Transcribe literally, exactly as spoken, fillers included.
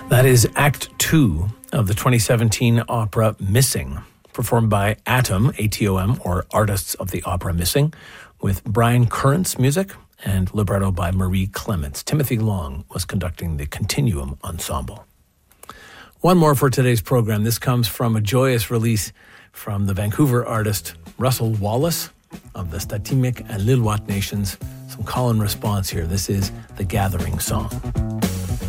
That is Act Two of the twenty seventeen opera Missing, performed by Atom, A T O M, or Artists of the Opera Missing, with Brian Current's music and libretto by Marie Clements. Timothy Long was conducting the Continuum Ensemble. One more for today's program. This comes from a joyous release from the Vancouver artist Russell Wallace of the Statimic and Lil'wat Nations. Some call and response here. This is The Gathering Song.